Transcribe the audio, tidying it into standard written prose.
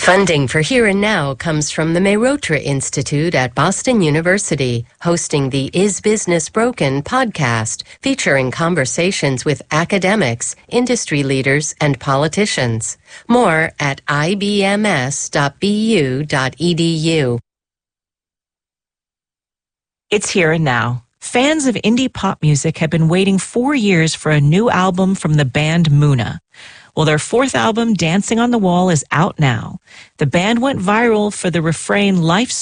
Funding for Here and Now comes from the Mehrotra Institute at Boston University, hosting the Is Business Broken podcast, featuring conversations with academics, industry leaders, and politicians. More at ibms.bu.edu. It's Here and Now. Fans of indie pop music have been waiting 4 years for a new album from the band Muna. Well, their fourth album, Dancing on the Wall, is out now. The band went viral for the refrain, "Life's